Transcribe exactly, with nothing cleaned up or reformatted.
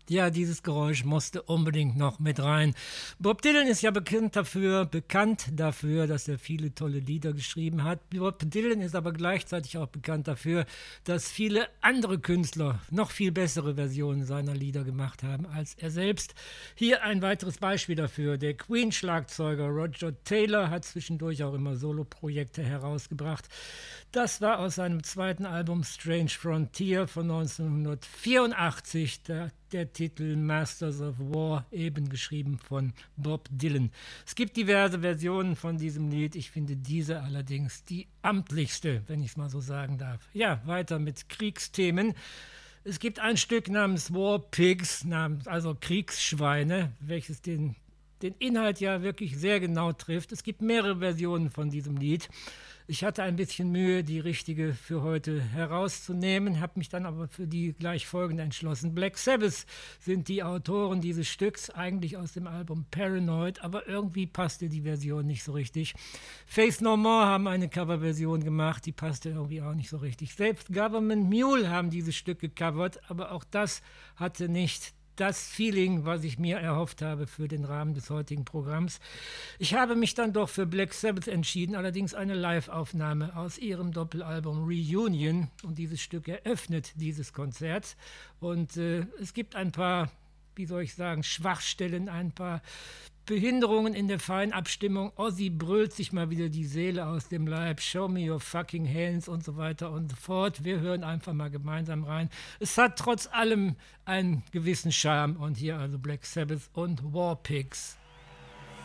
Ja, dieses Geräusch musste unbedingt noch mit rein. Bob Dylan ist ja bekannt dafür, bekannt dafür, dass er viele tolle Lieder geschrieben hat. Bob Dylan ist aber gleichzeitig auch bekannt dafür, dass viele andere Künstler noch viel bessere Versionen seiner Lieder gemacht haben als er selbst. Hier ein weiteres Beispiel dafür. Der Queen-Schlagzeuger Roger Taylor hat zwischendurch auch immer Soloprojekte herausgebracht. Das war aus seinem zweiten Album Strange Frontier von neunzehnhundertvierundachtzig, der der Titel Masters of War, eben geschrieben von Bob Dylan. Es gibt diverse Versionen von diesem Lied. Ich finde diese allerdings die amtlichste, wenn ich es mal so sagen darf. Ja, weiter mit Kriegsthemen. Es gibt ein Stück namens War Pigs, namens, also Kriegsschweine, welches den, den Inhalt ja wirklich sehr genau trifft. Es gibt mehrere Versionen von diesem Lied. Ich hatte ein bisschen Mühe, die richtige für heute herauszunehmen, habe mich dann aber für die gleich folgende entschlossen. Black Sabbath sind die Autoren dieses Stücks, eigentlich aus dem Album Paranoid, aber irgendwie passte die Version nicht so richtig. Faith No More haben eine Coverversion gemacht, die passte irgendwie auch nicht so richtig. Selbst Government Mule haben dieses Stück gecovert, aber auch das hatte nicht das Feeling, was ich mir erhofft habe für den Rahmen des heutigen Programms. Ich habe mich dann doch für Black Sabbath entschieden, allerdings eine Live-Aufnahme aus ihrem Doppelalbum Reunion, und dieses Stück eröffnet dieses Konzert. Und äh, es gibt ein paar, wie soll ich sagen, Schwachstellen, ein paar Behinderungen in der Feinabstimmung. Ozzy brüllt sich mal wieder die Seele aus dem Leib. Show me your fucking hands und so weiter und so fort. Wir hören einfach mal gemeinsam rein. Es hat trotz allem einen gewissen Charme. Und hier also Black Sabbath und War Pigs.